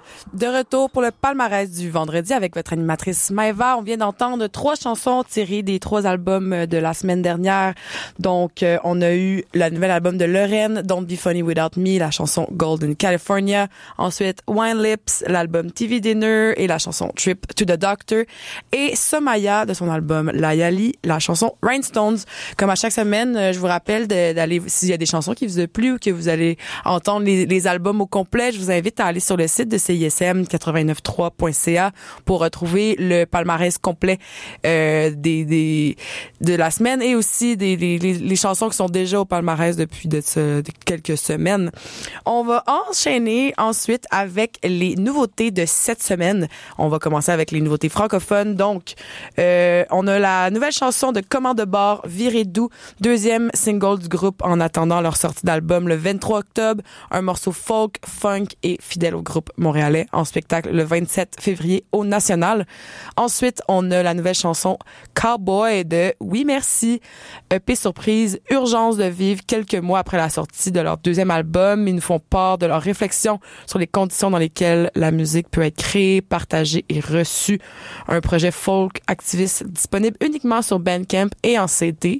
De retour pour le palmarès du vendredi avec votre animatrice Maëva. On vient d'entendre 3 chansons tirées des 3 albums de la semaine dernière. Donc, on a eu le nouvel album de Lorraine, Don't Be Funny Without Me, la chanson Golden California. Ensuite, Wine Lips, l'album TV Dinner et la chanson Trip to the Doctor. Et Somaya de son album Layali, la chanson Rhinestones. Comme à chaque semaine, je vous rappelle d'aller, s'il y a des chansons qui vous ont plu ou que vous allez entendre les albums au complet, je vous invite à aller sur le site de CISM893.ca pour retrouver le palmarès complet de la semaine et aussi les chansons qui sont déjà au palmarès depuis de quelques semaines. On va enchaîner ensuite avec les nouveautés de cette semaine. On va commencer avec les nouveautés francophones. Donc, on a la nouvelle chanson de Commande de bord, Viré doux, 2e single du groupe en attendant leur sortie d'album le 23 octobre. Un morceau folk, funk et fidèle au groupe montréalais en spectacle le 27 février au National. Ensuite, on a la nouvelle chanson Cowboy de Oui Merci, EP surprise, urgence de vivre quelques mois après la sortie de leur 2e album. Ils nous font part de leurs réflexions sur les conditions dans lesquelles la musique peut être créée, partagée et reçue. Un projet folk activiste disponible uniquement sur Bandcamp et en CD,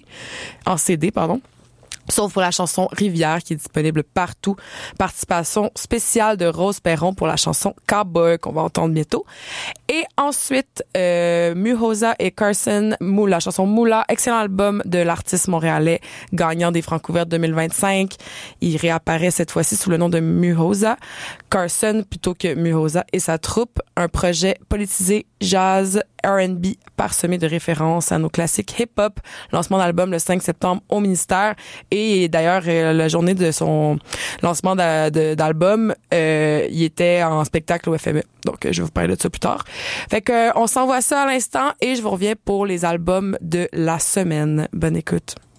sauf pour la chanson Rivière qui est disponible partout. Participation spéciale de Rose Perron pour la chanson Cowboy qu'on va entendre bientôt. Et ensuite, Muhoza et Carson, la chanson Moula, excellent album de l'artiste montréalais gagnant des Francouvertes 2025. Il réapparaît cette fois-ci sous le nom de Muhoza. Carson plutôt que Muhoza et sa troupe. Un projet politisé, jazz, R&B parsemé de références à nos classiques hip-hop. Lancement d'album le 5 septembre au ministère. Et d'ailleurs, la journée de son lancement d'album, il était en spectacle au FME. Donc, je vais vous parler de ça plus tard. Fait que, on s'envoie ça à l'instant et je vous reviens pour les albums de la semaine. Bonne écoute.